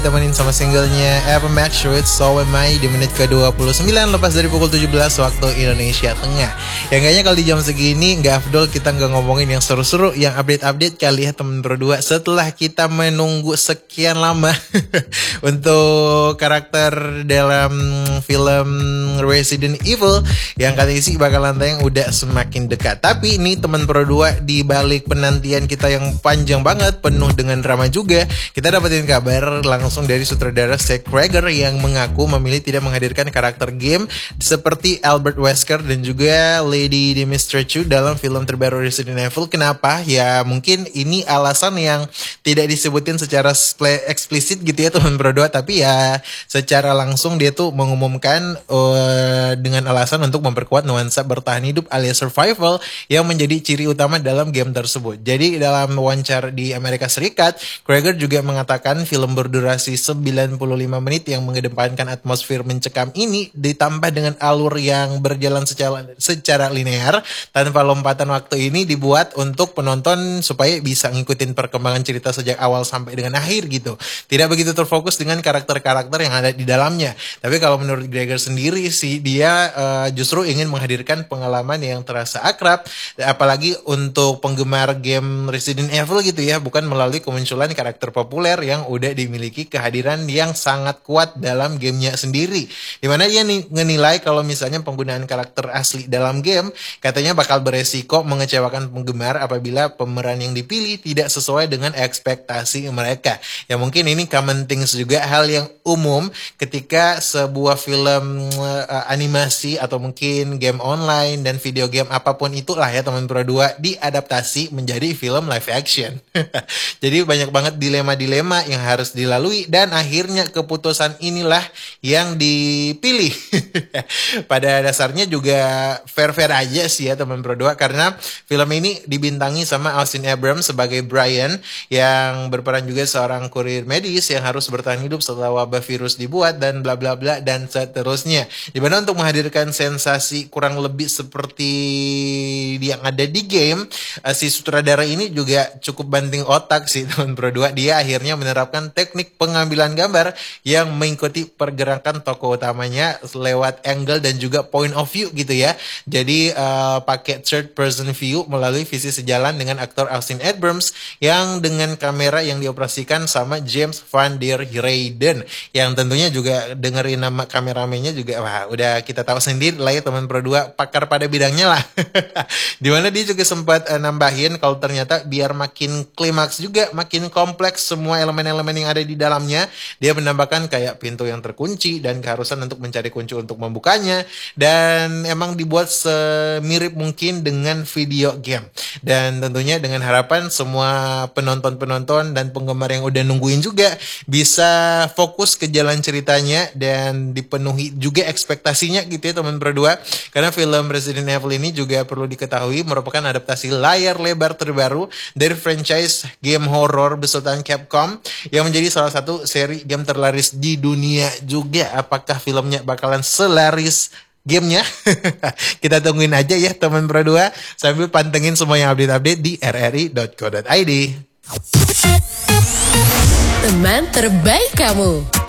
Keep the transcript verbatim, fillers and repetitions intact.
Temenin sama singlenya Eva Max with So Am I di menit ke dua puluh sembilan lepas dari pukul tujuh belas waktu Indonesia Tengah. Yang kayaknya kalau di jam segini gak afdol kita gak ngomongin yang seru-seru, yang update-update kali ya temen berdua. Setelah kita menunggu sekian lama untuk karakter dalam film Resident Evil yang katanya sih bakalan tayang udah semakin dekat. Tapi ini temen berdua, di balik penantian kita yang panjang banget, penuh dengan drama juga, kita dapetin kabar langsung dari sutradara Zack Cregger yang mengaku memilih tidak menghadirkan karakter game seperti Albert Wesker dan juga Lady Dimitrescu dalam film terbaru Resident Evil. Kenapa? Ya mungkin ini alasan yang tidak disebutin secara eksplisit gitu ya teman berdua, tapi ya secara langsung dia tuh mengumumkan uh, dengan alasan untuk memperkuat nuansa bertahan hidup alias survival yang menjadi ciri utama dalam game tersebut. Jadi dalam wawancara di Amerika Serikat, Cregger juga mengatakan film berdurasi sembilan puluh lima menit yang mengedepankan atmosfer mencekam ini ditambah dengan alur yang berjalan secara, secara linear tanpa lompatan waktu ini dibuat untuk penonton supaya bisa ngikutin perkembangan cerita sejak awal sampai dengan akhir gitu. Tidak begitu terfokus dengan karakter-karakter yang ada di dalamnya. Tapi kalau menurut Cregger sendiri sih, dia uh, justru ingin menghadirkan pengalaman yang terasa akrab, apalagi untuk penggemar game Resident Evil gitu ya, bukan melalui kemunculan karakter populer yang udah dimiliki kehadiran yang sangat kuat dalam gamenya sendiri. Dimana dia nih ngenilai kalau misalnya penggunaan karakter asli dalam game katanya bakal beresiko mengecewakan penggemar apabila pemeran yang dipilih tidak sesuai dengan ekspektasi mereka. Ya mungkin ini common things juga, hal yang umum ketika sebuah film uh, animasi atau mungkin game online dan video game apapun itulah ya teman berdua diadaptasi menjadi film live action. Jadi banyak banget dilema-dilema yang harus dilalui dan akhirnya keputusan inilah yang dipilih. Pada dasarnya juga fair-fair aja sih ya teman berdua, karena film ini dibintangi sama Austin Abrams sebagai Brian yang berperan juga seorang kurir medis yang harus bertahan hidup setelah wabah virus dibuat dan bla bla bla dan seterusnya. Dimana untuk menghadirkan sensasi kurang lebih seperti yang ada di game, si sutradara ini juga cukup banting otak sih teman berdua. Dia akhirnya menerapkan teknik pengambilan gambar yang mengikuti pergerakan tokoh utamanya lewat angle dan juga point of view gitu ya. Jadi uh, pakai third person view melalui visi sejalan dengan aktor Austin Abrams yang dengan kamera yang dioperasikan sama James Van der Heyden yang tentunya juga dengerin nama kameramennya juga wah udah kita tahu sendiri lah ya teman berdua, pakar pada bidangnya lah. Dimana dia juga sempat uh, nambahin kalau ternyata biar makin klimaks juga, makin kompleks semua elemen-elemen yang ada di dalamnya, dia menambahkan kayak pintu yang terkunci dan keharusan untuk mencari kunci untuk membukanya, dan emang dibuat semirip mungkin dengan video game. Dan tentunya dengan harapan semua penonton-penonton dan penggemar yang udah nungguin juga bisa fokus ke jalan ceritanya dan dipenuhi juga ekspektasinya gitu ya teman berdua. Karena film Resident Evil ini juga perlu diketahui merupakan adaptasi layar lebar terbaru dari franchise game horror besutan Capcom yang menjadi salah satu seri game terlaris di dunia juga. Apakah filmnya bakalan selaris gamenya? Kita tungguin aja ya teman berdua, sambil pantengin semua yang update-update di r r i dot co dot i d. Teman terbaik kamu.